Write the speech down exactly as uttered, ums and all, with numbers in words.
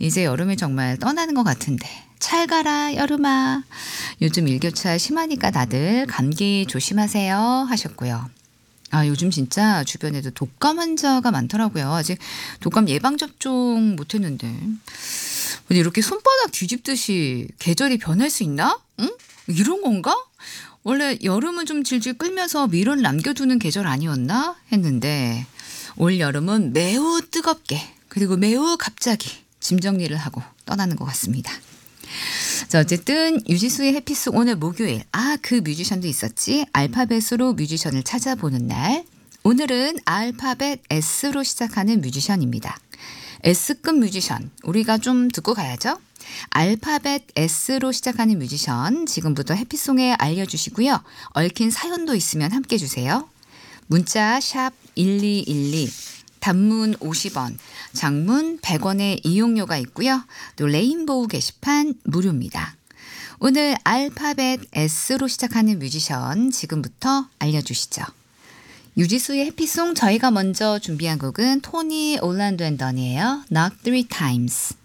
이제 여름이 정말 떠나는 것 같은데 잘 가라 여름아. 요즘 일교차 심하니까 다들 감기 조심하세요 하셨고요. 아, 요즘 진짜 주변에도 독감 환자가 많더라고요. 아직 독감 예방접종 못했는데 근데 이렇게 손바닥 뒤집듯이 계절이 변할 수 있나? 응? 이런 건가? 원래 여름은 좀 질질 끌면서 미련 남겨두는 계절 아니었나 했는데 올 여름은 매우 뜨겁게 그리고 매우 갑자기 짐 정리를 하고 떠나는 것 같습니다. 자, 어쨌든 유지수의 해피송 오늘 목요일. 아, 그 뮤지션도 있었지. 알파벳으로 뮤지션을 찾아보는 날. 오늘은 알파벳 S로 시작하는 뮤지션입니다. S급 뮤지션 우리가 좀 듣고 가야죠. 알파벳 S로 시작하는 뮤지션 지금부터 해피송에 알려주시고요. 얽힌 사연도 있으면 함께 주세요. 문자 샵 일이일이 단문 오십 원, 장문 백 원의 이용료가 있고요. 또 레인보우 게시판 무료입니다. 오늘 알파벳 S로 시작하는 뮤지션 지금부터 알려주시죠. 유지수의 해피송 저희가 먼저 준비한 곡은 토니 올란도 앤 던이에요. Knock Three Times.